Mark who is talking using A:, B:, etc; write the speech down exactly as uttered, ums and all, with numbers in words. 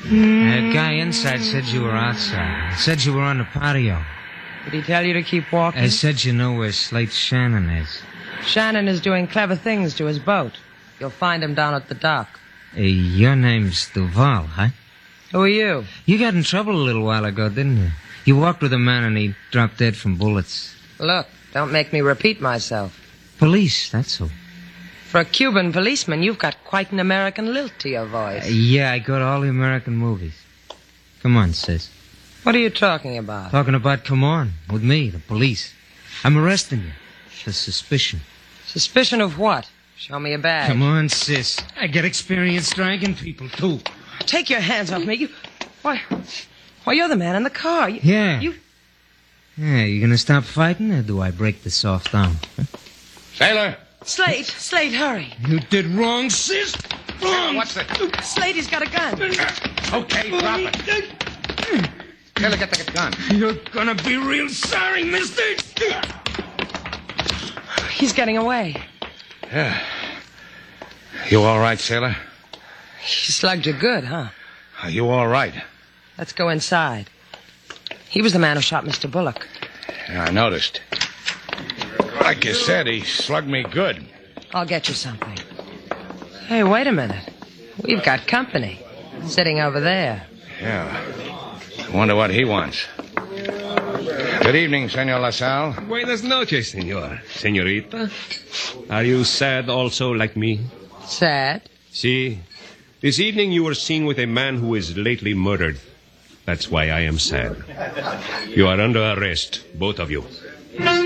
A: A guy inside said you were outside. Said you were on the patio.
B: Did he tell you to keep walking?
A: I said you know where Slate Shannon is.
B: Shannon is doing clever things to his boat. You'll find him down at the dock.
A: Uh, your name's Duval, huh?
B: Who are you?
A: You got in trouble a little while ago, didn't you? You walked with a man and he dropped dead from bullets.
B: Look, don't make me repeat myself.
A: Police, that's who.
B: For a Cuban policeman, you've got quite an American lilt to your voice.
A: Uh, yeah, I go to all the American movies. Come on, sis.
B: What are you talking about?
A: Talking about come on, with me, the police. I'm arresting you. For suspicion.
B: Suspicion of what? Show me a badge.
A: Come on, sis. I get experience dragging people, too.
B: Take your hands off me. You... Why... Why, you're the man in the car. You...
A: Yeah.
B: You...
A: Yeah, you gonna stop fighting, or do I break the soft arm? Huh?
C: Sailor!
B: Slate! Slate, hurry.
A: You did wrong, sis. Wrong!
C: What's it?
B: Slate, he's got a gun.
C: Okay, drop it. Sailor, get the gun.
A: You're gonna be real sorry, mister.
B: He's getting away.
C: Yeah. You all right, sailor?
B: He slugged you good, huh?
C: Are you all right?
B: Let's go inside. He was the man who shot Mister Bullock.
C: Yeah, I noticed. Like you said, he slugged me good.
B: I'll get you something. Hey, wait a minute. We've got company. Sitting over there.
C: Yeah. I wonder what he wants. Good evening, Senor LaSalle.
D: Buenas noches, senor. Senorita. Are you sad also like me?
B: Sad?
D: See, this evening you were seen with a man who was lately murdered. That's why I am sad. You are under arrest, both of you.